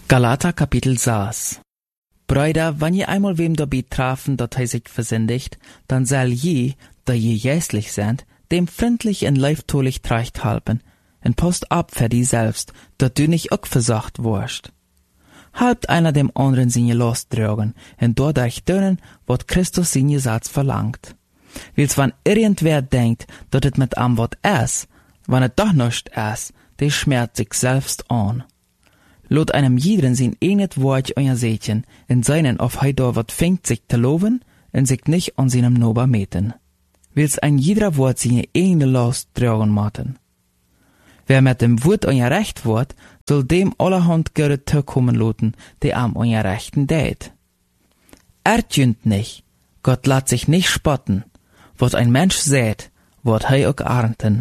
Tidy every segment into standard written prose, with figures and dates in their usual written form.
Galater Kapitel 6. Brüder, wenn je einmal wem dabei trafen, dat hij sich versündigt, dann soll je, da je jäslich sind, dem freundlich en leiftolig trecht halpen, en post ab für die selbst, dat du nicht auch versagt wurst. Halbt einer dem anderen seine Last tragen, en dadurch dönen, wat Christus seine Satz verlangt. Wils wann irgendwer denkt, dat het mit am wat es, wann het doch nicht es, der schmerzt sich selbst an. Lot einem jeden sein enet Wort euer Sätchen, in seinen auf hei da wat fängt sich zu loben, en sich nicht an seinem Nober meten. Wils ein jeder Wort seine eigene Last tragen maten. Wer mit dem Wort euer Recht wort, soll dem allerhand Göre kommen loten, die am euer Rechten dät. Erdjünt nicht, Gott lat sich nicht spotten, wat ein Mensch sät, wird hei auch ernten.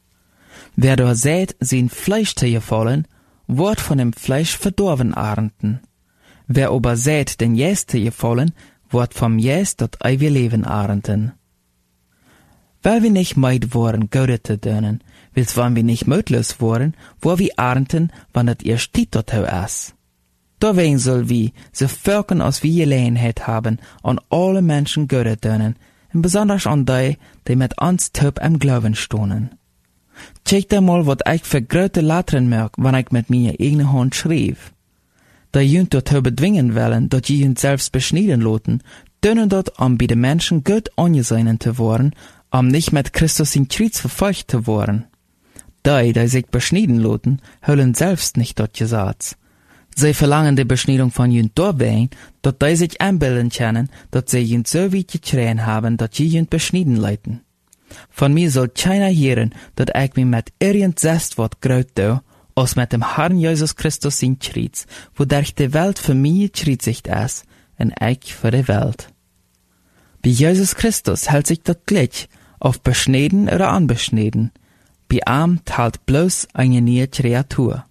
Wer da sät, sein Fleisch zu gefallen, wird von dem Fleisch verdorben ernten. Wer aber sät, den Jäst zu gefallen, wird vom Jäst dat ewige Leben ernten. Weil wir nicht meid worden, Gode zu dönen, wils wann wir nicht möglich worden, wo wir ernten, wann dat ihr steht dort is. Dawein soll wir, so Völkern als wir Gelegenheit haben, an alle Menschen Gode dönen, und besonders an die mit uns Töp am Glauben stohnen. Check mal, wat ich für grote Lettern merk, wann ich mit meiner eigenen Hand schrieb. Da jünt dort bedwingen wollen, dat je jünt selbst beschneiden loten, dönen dort, bei den Menschen gut angesehen zu worden, nicht mit Christus in Kreuz verfolgt zu worden. Die sich beschneiden loten, höllen selbst nicht dort gesagt. Sie verlangen die Beschneidung von jünt dabei, dat die sich einbilden können, dat sie jünt so weit gekriegt haben, dat je jünt beschneiden leiten. Von mir soll keiner hören, dat ich mich mit irgend selbst wat groot do, als mit dem Herrn Jesus Christus in Kreuz, wodurch die Welt für mich gekreuzigt ist, und ich für die Welt. Bei Jesus Christus hält sich das gleich, auf beschneden oder unbeschneden. Bei ihm teilt bloß eine neue Kreatur.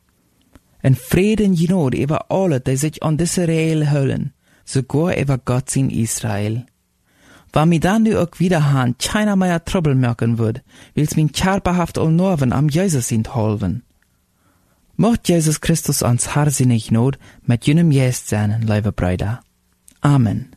En Frieden Genot über alle, die sich an diese Regeln hüllen, sogar über Gott in Israel. Wenn mir dann nu auch wieder han keiner mehr Trouble merken würd, wils min körperhaft all Norven am Jesus sind holven. Mocht Jesus Christus ans Herr sinnig Not mit jenem Jest sein, liebe Brüder. Amen.